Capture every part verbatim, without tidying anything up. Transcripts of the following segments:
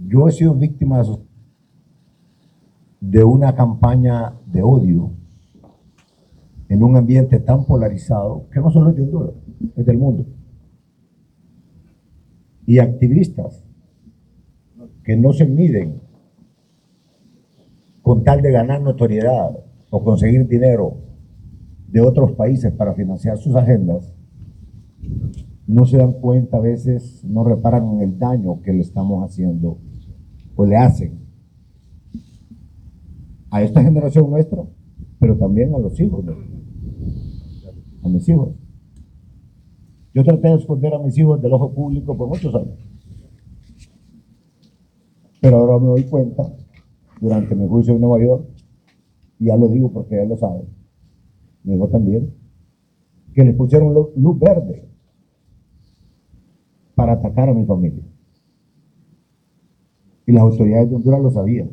Yo he sido víctima de una campaña de odio en un ambiente tan polarizado que no solo es de Honduras, es del mundo. Y activistas que no se miden con tal de ganar notoriedad o conseguir dinero de otros países para financiar sus agendas, no se dan cuenta, a veces no reparan en el daño que le estamos haciendo o le hacen a esta generación nuestra, pero también a los hijos, ¿no? A mis hijos. Yo traté de esconder a mis hijos del ojo público por muchos años, pero ahora me doy cuenta, durante mi juicio en Nueva York, y ya lo digo porque él lo sabe, mi hijo también, que le pusieron luz verde para atacar a mi familia. Y las autoridades de Honduras lo sabían.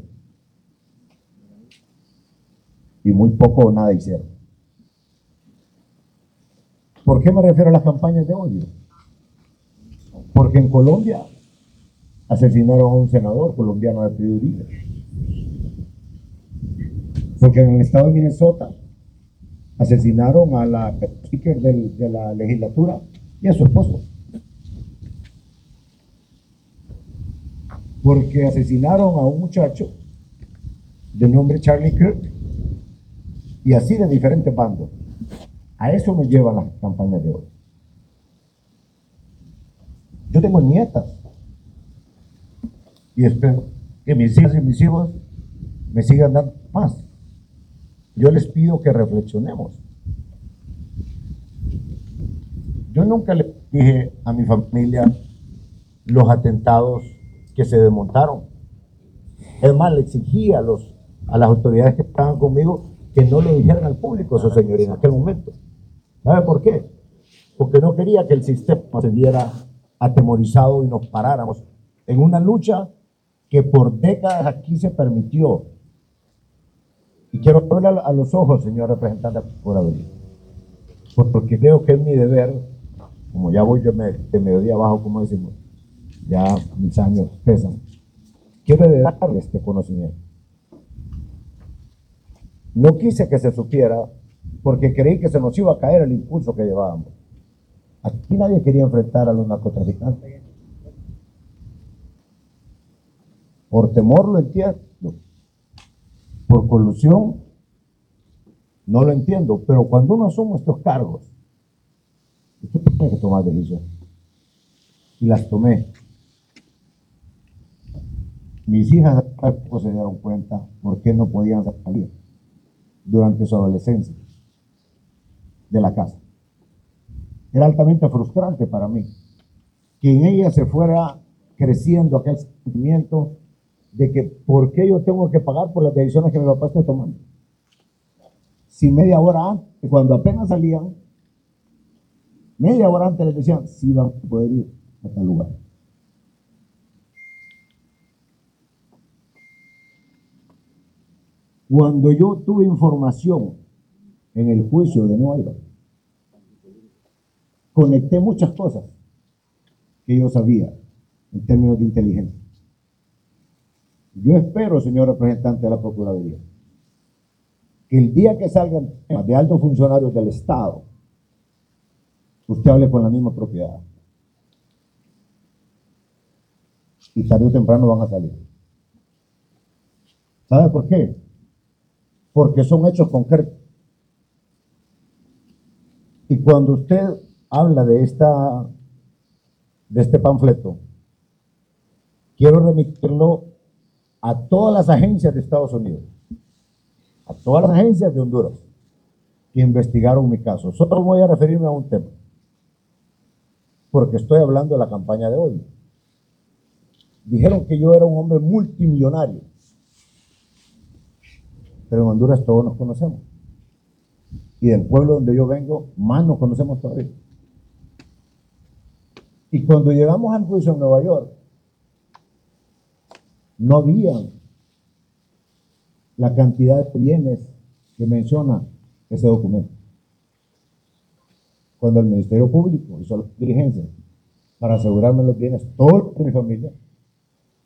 Y muy poco o nada hicieron. ¿Por qué me refiero a las campañas de odio? Porque en Colombia asesinaron a un senador colombiano de apellido Uribe. Porque en el estado de Minnesota asesinaron a la speaker del, de la legislatura y a su esposo. Porque asesinaron a un muchacho de nombre Charlie Kirk, y así de diferentes bandos. A eso nos llevan las campañas de hoy. Yo tengo nietas y espero que mis hijas y mis hijos me sigan dando más. Yo les pido que reflexionemos. Yo nunca le dije a mi familia los atentados que se desmontaron. Es más, le exigí a, los, a las autoridades que estaban conmigo que no le dijeran al público eso, señor, en aquel momento. ¿Sabe por qué? Porque no quería que el sistema se viera atemorizado y nos paráramos en una lucha que por décadas aquí se permitió. Y quiero verle a los ojos, señor representante de la Procuraduría, porque creo que es mi deber, como ya voy yo de mediodía abajo, como decimos, ya mis años pesan, quiero darle este conocimiento. No quise que se supiera porque creí que se nos iba a caer el impulso que llevábamos. Aquí nadie quería enfrentar a los narcotraficantes. Por temor lo entiendo. Por colusión no lo entiendo. Pero cuando uno asume estos cargos, usted tiene que tomar decisiones. Y las tomé. Mis hijas se dieron cuenta por qué no podían salir durante su adolescencia de la casa. Era altamente frustrante para mí que en ella se fuera creciendo aquel sentimiento de que por qué yo tengo que pagar por las decisiones que mi papá está tomando. Si media hora antes, cuando apenas salían, media hora antes les decían si van a poder ir a tal lugar. Cuando yo tuve información en el juicio de Nueva York, conecté muchas cosas que yo sabía en términos de inteligencia. Yo espero, señor representante de la Procuraduría, que el día que salgan temas de altos funcionarios del Estado, usted hable con la misma propiedad. Y tarde o temprano van a salir. ¿Sabe por qué? Porque son hechos concretos. Y cuando usted habla de, esta, de este panfleto, quiero remitirlo a todas las agencias de Estados Unidos, a todas las agencias de Honduras que investigaron mi caso. Solo voy a referirme a un tema, porque estoy hablando de la campaña de hoy. Dijeron que yo era un hombre multimillonario, pero en Honduras todos nos conocemos. Y del pueblo donde yo vengo, más nos conocemos todavía. Y cuando llegamos al juicio en Nueva York, no había la cantidad de bienes que menciona ese documento. Cuando el Ministerio Público hizo las diligencias para asegurarme los bienes, todo de mi familia,